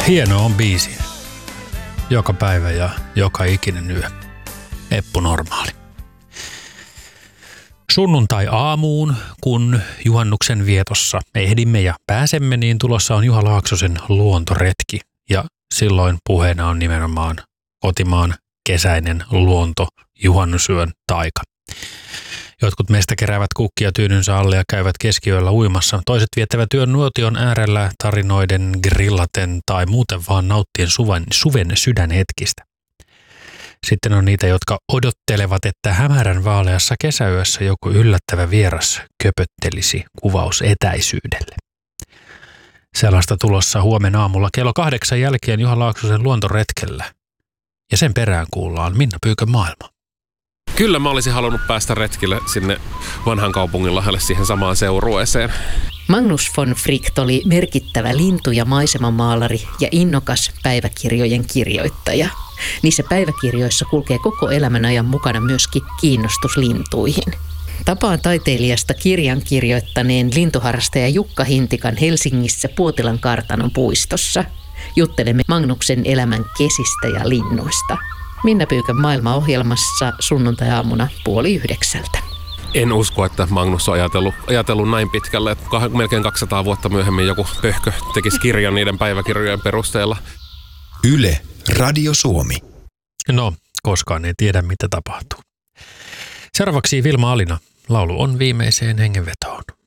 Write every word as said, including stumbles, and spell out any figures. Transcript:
Hieno on biisi. Joka päivä ja joka ikinen yö. Eppu Normaali. Sunnuntai-aamuun, kun juhannuksen vietossa ehdimme ja pääsemme, niin tulossa on Juha Laaksosen luontoretki. Ja silloin puheena on nimenomaan kotimaan kesäinen luonto, juhannusyön taika. Jotkut meistä keräävät kukkia tyynynsä alle ja käyvät keskiyöllä uimassa. Toiset viettävät yön nuotion äärellä tarinoiden, grillaten tai muuten vaan nauttien suven, suven sydänhetkistä. Sitten on niitä, jotka odottelevat, että hämärän vaaleassa kesäyössä joku yllättävä vieras köpöttelisi kuvaus etäisyydelle. Sellaista tulossa huomenna aamulla kello kahdeksan jälkeen Juha Laaksosen luontoretkellä. Ja sen perään kuullaan Minna Pyykön maailma. Kyllä mä olisin halunnut päästä retkille sinne vanhan kaupungin lähelle siihen samaan seurueeseen. Magnus von Fricht oli merkittävä lintu- ja maisemamaalari ja innokas päiväkirjojen kirjoittaja. Niissä päiväkirjoissa kulkee koko elämän ajan mukana myöskin kiinnostus lintuihin. Tapaan taiteilijasta kirjan kirjoittaneen lintuharrastaja Jukka Hintikan Helsingissä Puotilan kartanon puistossa. Juttelemme Magnuksen elämän kesistä ja linnuista. Minna Pyykön maailma-ohjelmassa sunnuntai-aamuna puoli yhdeksältä. En usko, että Magnus on ajatellut, ajatellut näin pitkälle, että melkein kaksisataa vuotta myöhemmin joku pöhkö tekisi kirjan niiden päiväkirjojen perusteella. Yle, Radio Suomi. No, koskaan ei tiedä, mitä tapahtuu. Seuraavaksi Vilma Alina. Laulu on viimeiseen hengenvetoon.